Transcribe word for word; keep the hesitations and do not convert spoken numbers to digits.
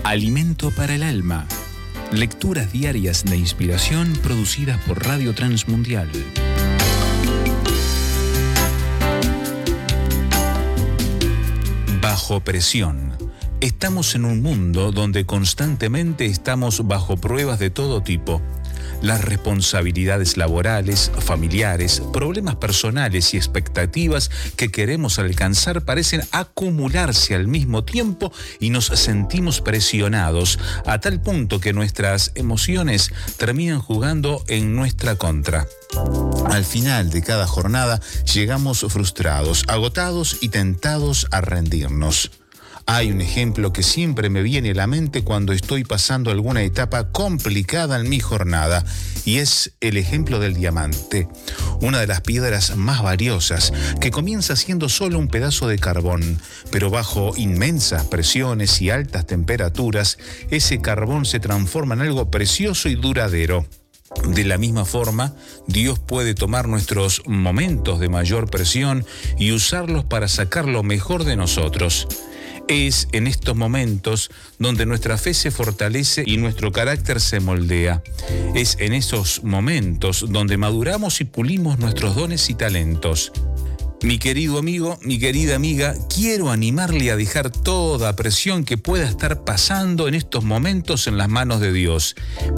Alimento para el alma. Lecturas diarias de inspiración producidas por Radio Transmundial. Bajo presión. Estamos en un mundo donde constantemente estamos bajo pruebas de todo tipo. Las responsabilidades laborales, familiares, problemas personales y expectativas que queremos alcanzar parecen acumularse al mismo tiempo y nos sentimos presionados a tal punto que nuestras emociones terminan jugando en nuestra contra. Al final de cada jornada llegamos frustrados, agotados y tentados a rendirnos. Hay un ejemplo que siempre me viene a la mente cuando estoy pasando alguna etapa complicada en mi jornada, y es el ejemplo del diamante, una de las piedras más valiosas, que comienza siendo solo un pedazo de carbón, pero bajo inmensas presiones y altas temperaturas, ese carbón se transforma en algo precioso y duradero. De la misma forma, Dios puede tomar nuestros momentos de mayor presión y usarlos para sacar lo mejor de nosotros. Es en estos momentos donde nuestra fe se fortalece y nuestro carácter se moldea. Es en esos momentos donde maduramos y pulimos nuestros dones y talentos. Mi querido amigo, mi querida amiga, quiero animarle a dejar toda presión que pueda estar pasando en estos momentos en las manos de Dios.